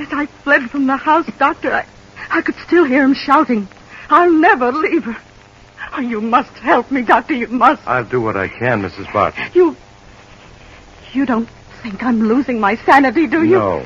I fled from the house, Doctor, I could still hear him shouting, "I'll never leave her." Oh, you must help me, Doctor, you must. I'll do what I can, Mrs. Barton. You don't think I'm losing my sanity, do you? No.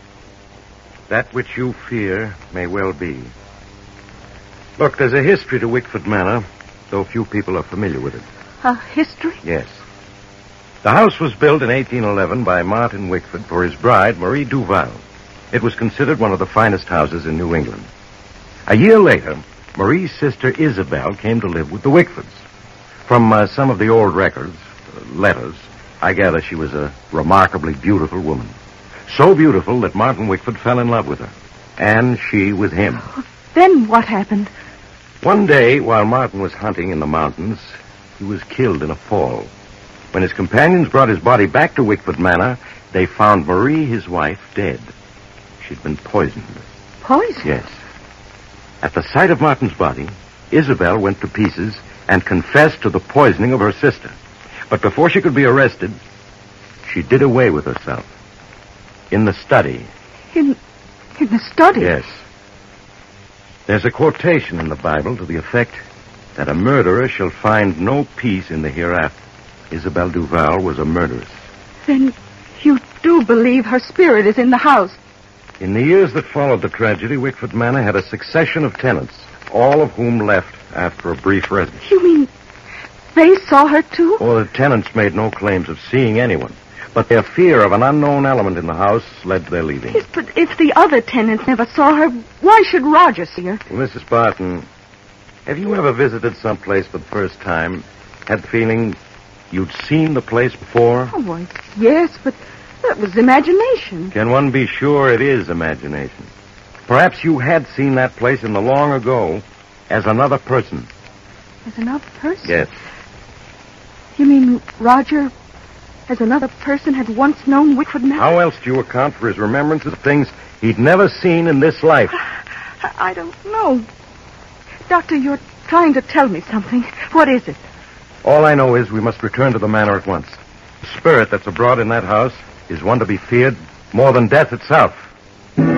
That which you fear may well be. Look, there's a history to Wickford Manor, though few people are familiar with it. A history? Yes. The house was built in 1811 by Martin Wickford for his bride, Marie Duval. It was considered one of the finest houses in New England. A year later, Marie's sister Isabel came to live with the Wickfords. From some of the old records, letters, I gather she was a remarkably beautiful woman. So beautiful that Martin Wickford fell in love with her. And she with him. Then what happened? One day, while Martin was hunting in the mountains, he was killed in a fall. When his companions brought his body back to Wickford Manor, they found Marie, his wife, dead. She'd been poisoned. Poison? Yes. At the sight of Martin's body, Isabel went to pieces and confessed to the poisoning of her sister. But before she could be arrested, she did away with herself. In the study. In the study? Yes. There's a quotation in the Bible to the effect that a murderer shall find no peace in the hereafter. Isabel Duval was a murderess. Then you do believe her spirit is in the house? In the years that followed the tragedy, Wickford Manor had a succession of tenants, all of whom left after a brief residence. You mean they saw her too? Well, the tenants made no claims of seeing anyone, but their fear of an unknown element in the house led to their leaving. Yes, but if the other tenants never saw her, why should Roger see her? Well, Mrs. Barton, have you ever visited some place for the first time, had the feeling you'd seen the place before? Oh, why, yes, but that was imagination. Can one be sure it is imagination? Perhaps you had seen that place in the long ago as another person. As another person? Yes. You mean Roger, as another person, had once known Wickford Manor? How else do you account for his remembrances of things he'd never seen in this life? I don't know. Doctor, you're trying to tell me something. What is it? All I know is we must return to the manor at once. The spirit that's abroad in that house is one to be feared more than death itself.